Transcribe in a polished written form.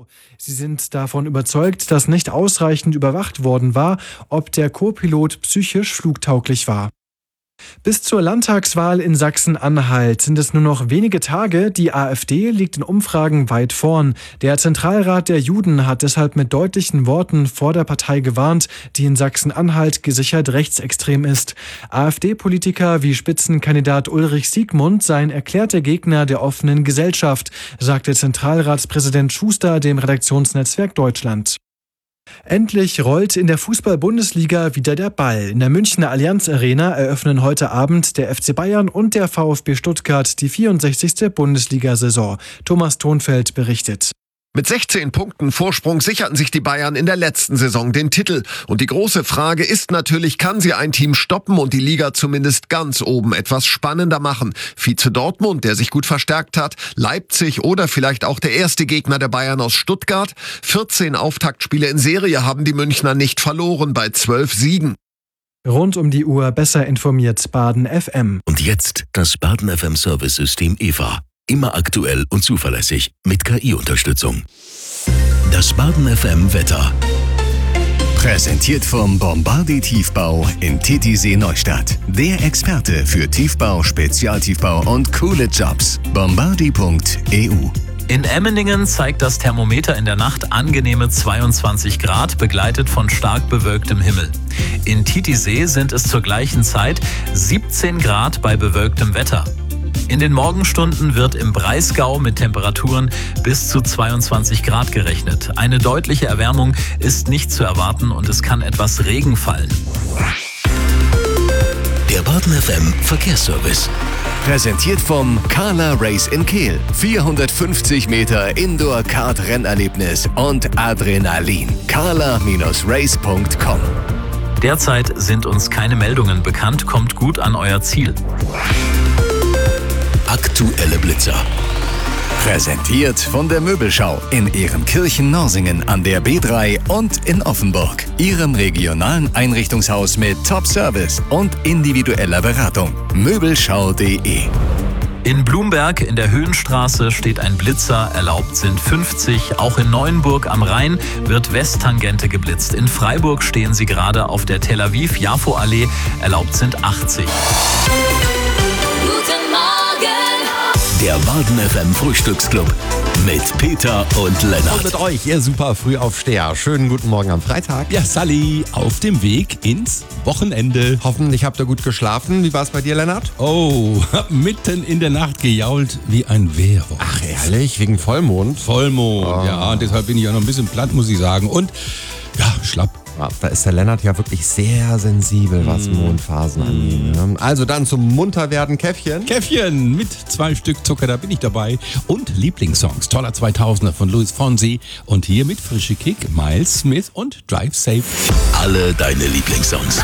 Sie sind davon überzeugt, dass nicht ausreichend überwacht worden war, ob der Co-Pilot psychisch flugtauglich war. Bis zur Landtagswahl in Sachsen-Anhalt sind es nur noch wenige Tage. Die AfD liegt in Umfragen weit vorn. Der Zentralrat der Juden hat deshalb mit deutlichen Worten vor der Partei gewarnt, die in Sachsen-Anhalt gesichert rechtsextrem ist. AfD-Politiker wie Spitzenkandidat Ulrich Siegmund seien erklärte Gegner der offenen Gesellschaft, sagte Zentralratspräsident Schuster dem Redaktionsnetzwerk Deutschland. Endlich rollt in der Fußball-Bundesliga wieder der Ball. In der Münchner Allianz Arena eröffnen heute Abend der FC Bayern und der VfB Stuttgart die 64. Bundesliga-Saison. Thomas Thonfeld berichtet. Mit 16 Punkten Vorsprung sicherten sich die Bayern in der letzten Saison den Titel. Und die große Frage ist natürlich, kann sie ein Team stoppen und die Liga zumindest ganz oben etwas spannender machen? Vize Dortmund, der sich gut verstärkt hat, Leipzig oder vielleicht auch der erste Gegner der Bayern aus Stuttgart. 14 Auftaktspiele in Serie haben die Münchner nicht verloren bei 12 Siegen. Rund um die Uhr besser informiert Baden FM. Und jetzt das Baden FM Service-System EVA. Immer aktuell und zuverlässig mit KI-Unterstützung. Das Baden FM Wetter. Präsentiert vom Bombardier Tiefbau in Titisee Neustadt. Der Experte für Tiefbau, Spezialtiefbau und coole Jobs. Bombardier.eu. In Emmendingen zeigt das Thermometer in der Nacht angenehme 22 Grad, begleitet von stark bewölktem Himmel. In Titisee sind es zur gleichen Zeit 17 Grad bei bewölktem Wetter. In den Morgenstunden wird im Breisgau mit Temperaturen bis zu 22 Grad gerechnet. Eine deutliche Erwärmung ist nicht zu erwarten und es kann etwas Regen fallen. Der Baden FM Verkehrsservice. Präsentiert vom Carla Race in Kehl. 450 Meter Indoor-Kart-Rennerlebnis und Adrenalin. carla-race.com. Derzeit sind uns keine Meldungen bekannt. Kommt gut an euer Ziel. Aktuelle Blitzer. Präsentiert von der Möbelschau in Ehrenkirchen-Norsingen an der B3 und in Offenburg. Ihrem regionalen Einrichtungshaus mit Top-Service und individueller Beratung. Möbelschau.de. In Blumberg in der Höhenstraße steht ein Blitzer, erlaubt sind 50. Auch in Neuenburg am Rhein wird Westtangente geblitzt. In Freiburg stehen sie gerade auf der Tel Aviv-Jafo-Allee, erlaubt sind 80. Der Baden FM Frühstücksclub mit Peter und Lennart. Und mit euch, ihr super Frühaufsteher. Schönen guten Morgen am Freitag. Ja, Sally, auf dem Weg ins Wochenende. Hoffentlich habt ihr gut geschlafen. Wie war es bei dir, Lennart? Oh, hab mitten in der Nacht gejault wie ein Wehrwolf. Ach, ehrlich? Wegen Vollmond? Vollmond, ja. Deshalb bin ich auch noch ein bisschen platt, muss ich sagen. Und ja, schlapp. Ja, da ist der Lennart ja wirklich sehr sensibel, was Mondphasen angeht. Ne? Also dann zum Munterwerden Käffchen. Käffchen mit 2 Stück Zucker, da bin ich dabei. Und Lieblingssongs, toller 2000er von Luis Fonsi. Und hier mit Frische Kick, Miles Smith und Drive Safe. Alle deine Lieblingssongs.